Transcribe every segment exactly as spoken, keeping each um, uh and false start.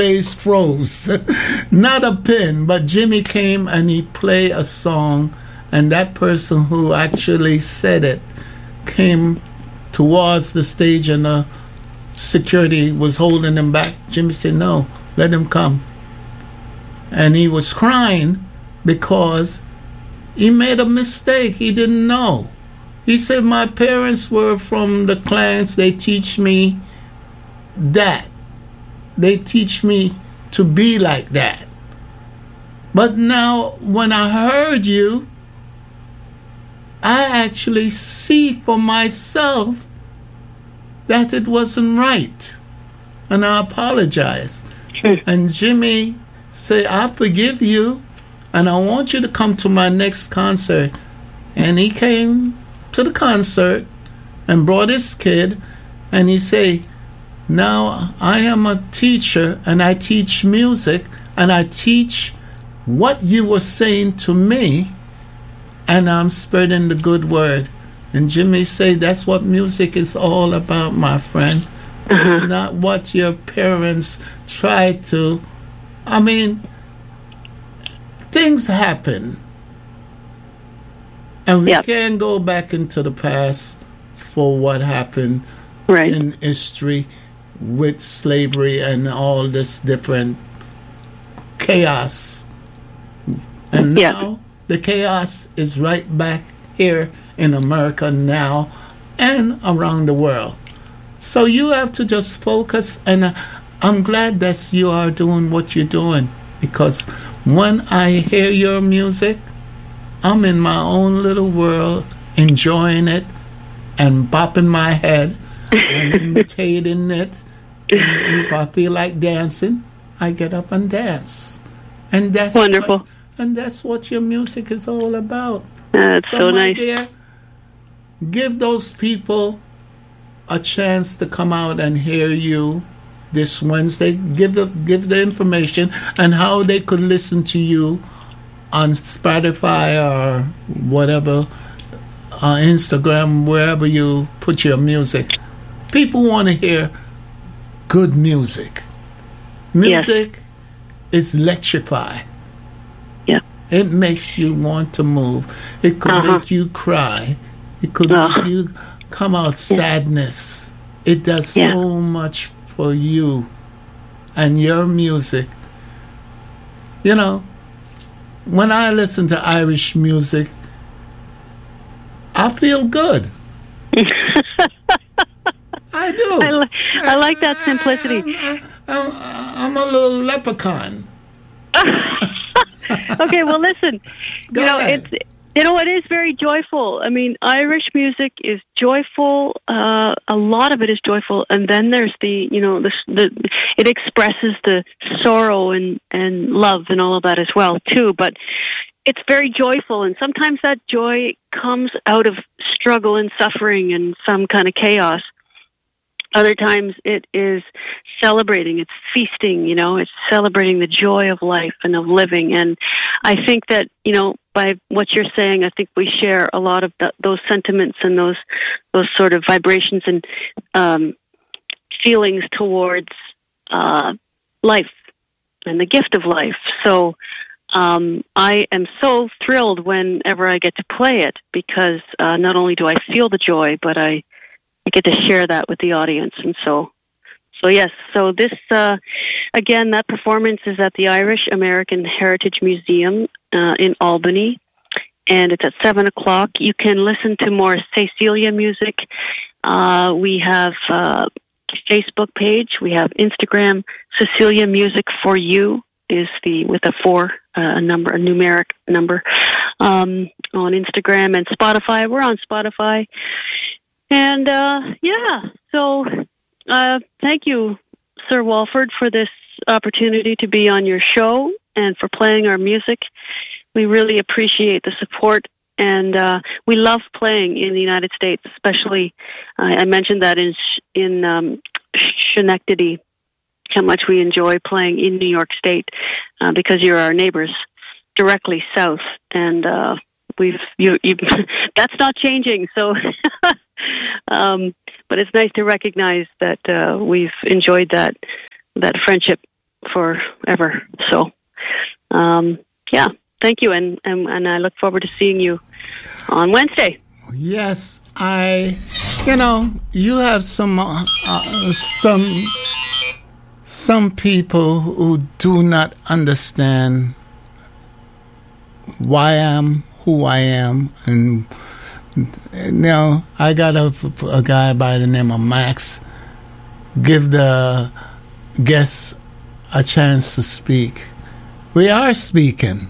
place froze. Not a pin, but Jimmy came and he played a song, and that person who actually said it came towards the stage, and the security was holding him back. Jimmy said, no, let him come. And he was crying because he made a mistake. He didn't know. He said, my parents were from the clans. They teach me that. They teach me to be like that. But now, when I heard you, I actually see for myself that it wasn't right. And I apologize. And Jimmy said, I forgive you, and I want you to come to my next concert. And he came to the concert and brought his kid, and he said, now I am a teacher, and I teach music, and I teach what you were saying to me, and I'm spreading the good word. And Jimmy said, that's what music is all about, my friend. Uh-huh. It's not what your parents tried to. I mean, things happen. And we yep. can't go back into the past for what happened right. in history with slavery and all this different chaos. And now yep. the chaos is right back here in America now and around the world. So you have to just focus, and uh, I'm glad that you are doing what you're doing, because when I hear your music, I'm in my own little world, enjoying it and bopping my head and imitating it. And if I feel like dancing, I get up and dance. And that's wonderful. What, and that's what your music is all about. That's so, so my nice. Dear, give those people a chance to come out and hear you this Wednesday. Give the give the information and how they could listen to you on Spotify or whatever, uh, Instagram, wherever you put your music. People want to hear good music. Music yes. is electrify. Yeah. It makes you want to move. It could uh-huh. make you cry. It could uh-huh. make you come out sadness. Yeah. It does yeah. so much for you and your music. You know, when I listen to Irish music, I feel good. I do. I, li- I like that simplicity. I, I, I'm a little leprechaun. Okay, well, listen. Go you know, ahead. it's you know, it is very joyful. I mean, Irish music is joyful. Uh, a lot of it is joyful, and then there's the, you know, the, the it expresses the sorrow and and love and all of that as well too. But it's very joyful, and sometimes that joy comes out of struggle and suffering and some kind of chaos. Other times it is celebrating, it's feasting, you know, it's celebrating the joy of life and of living. And I think that, you know, by what you're saying, I think we share a lot of the, those sentiments and those those sort of vibrations and um, feelings towards uh, life and the gift of life. So um, I am so thrilled whenever I get to play it, because uh, not only do I feel the joy, but I I get to share that with the audience. And so, so yes, so this, uh, again, that performance is at the Irish American Heritage Museum uh, in Albany, and it's at seven o'clock. You can listen to more Cecilia music. Uh, we have uh, a Facebook page. We have Instagram. Cecilia Music for You is the, with a four uh, number, a numeric number, um, on Instagram, and Spotify. We're on Spotify. And, uh, yeah, so uh, thank you, Sir Walford, for this opportunity to be on your show and for playing our music. We really appreciate the support, and uh, we love playing in the United States, especially, uh, I mentioned that in, in um, Schenectady, how much we enjoy playing in New York State, uh, because you're our neighbors directly south, and uh, we've you, you that's not changing, so... Um, but it's nice to recognize that uh, we've enjoyed that that friendship forever. So, um, yeah, thank you, and, and and I look forward to seeing you on Wednesday. Yes, I. You know, you have some uh, uh, some some people who do not understand why I am who I am, and you know, I got a, a guy by the name of Max give the guests a chance to speak. We are speaking.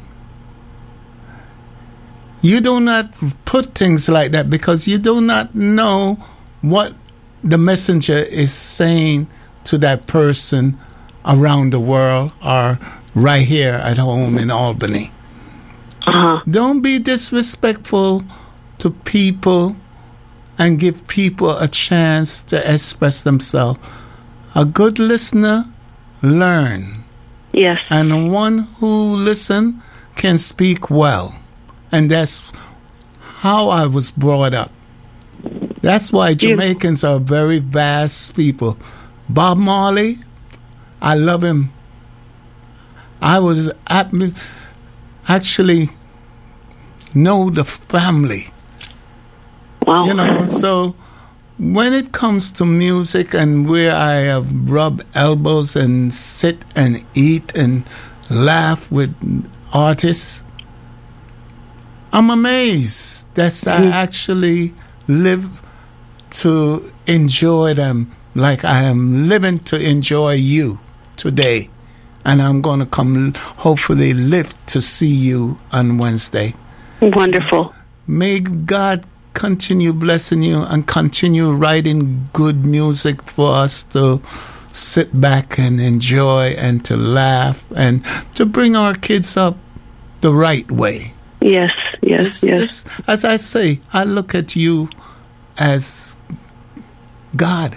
You do not put things like that because you do not know what the messenger is saying to that person around the world or right here at home in Albany. Uh-huh. Don't be disrespectful to people and give people a chance to express themselves. A good listener learn. Yes. And one who listen can speak well. And that's how I was brought up. That's why Jamaicans are very vast people. Bob Marley, I love him. I was at, actually know the family. Wow. You know, so when it comes to music and where I have rubbed elbows and sit and eat and laugh with artists, I'm amazed that mm-hmm. I actually live to enjoy them like I am living to enjoy you today. And I'm going to come, hopefully, live to see you on Wednesday. Wonderful. May God continue blessing you and continue writing good music for us to sit back and enjoy and to laugh and to bring our kids up the right way. Yes, yes, it's, yes. It's, as I say, I look at you as God.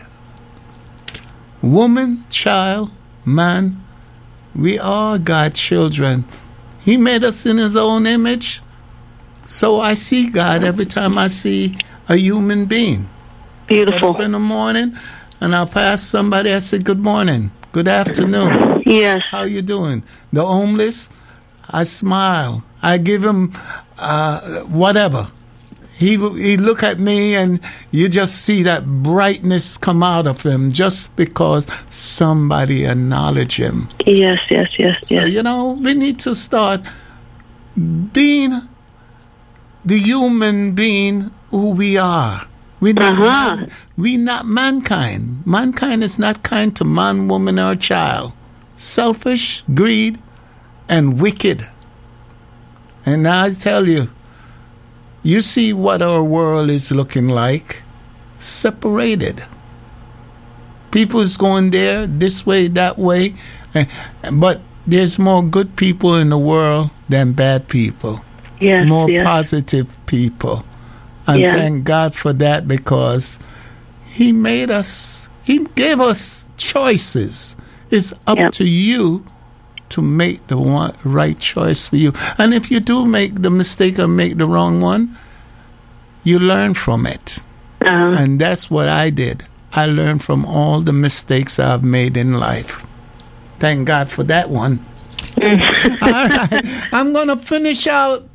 Woman, child, man, we are God's children. He made us in His own image. So I see God every time I see a human being. Beautiful. Get up in the morning, and I'll pass somebody, I say, good morning, good afternoon. Yes. How you doing? The homeless, I smile. I give him uh, whatever. He he look at me and you just see that brightness come out of him just because somebody acknowledge him. Yes, yes, yes, so, yes. you know, we need to start being the human being who we are. We not uh-huh. man, we not mankind. Mankind is not kind to man, woman, or child. Selfish, greed, and wicked. And I tell you, you see what our world is looking like, separated. People is going there, this way, that way, but there's more good people in the world than bad people. Yes, more yes. positive people. And yeah. thank God for that because He made us, He gave us choices. It's up yep. to you to make the one right choice for you. And if you do make the mistake or make the wrong one, you learn from it. Uh-huh. And that's what I did. I learned from all the mistakes I've made in life. Thank God for that one. All right. I'm going to finish out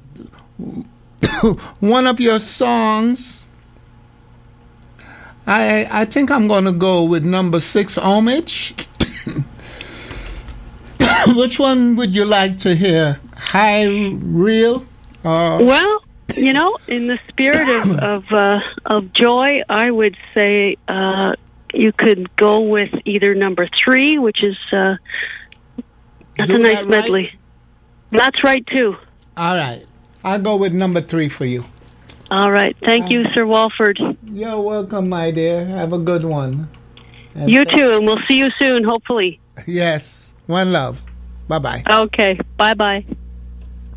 one of your songs. I I think I'm going to go with number six, Homage. Which one would you like to hear? High Real? Or well, you know, in the spirit of of, uh, of joy, I would say uh, you could go with either number three, which is uh, that's Do a nice that medley. Right? That's right too. All right, I'll go with number three for you. All right, thank uh, you, Sir Walford. You're welcome, my dear. Have a good one. And you too, and we'll see you soon, hopefully. Yes, one love. Bye bye. Okay, bye bye.